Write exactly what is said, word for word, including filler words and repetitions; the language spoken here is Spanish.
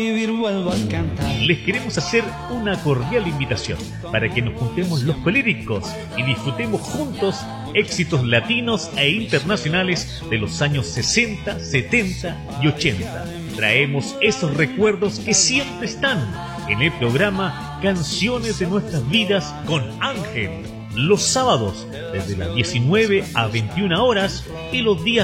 Les queremos hacer una cordial invitación para que nos juntemos los colíricos y disfrutemos juntos éxitos latinos e internacionales de los años sesenta, setenta y ochenta. Traemos esos recuerdos que siempre están en el programa Canciones de Nuestras Vidas con Ángel, los sábados desde las diecinueve a veintiuna horas y los días